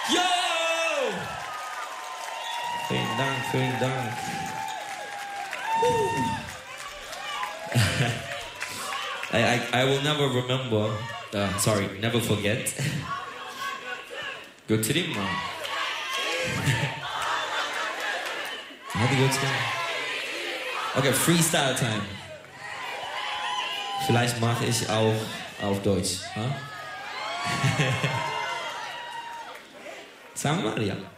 Yo! Vielen Dank, vielen Dank. I will never remember, never forget. Go to the mom. Okay, Freestyle Time. Vielleicht mache ich auch auf Deutsch. Huh? Sagen wir mal, ja.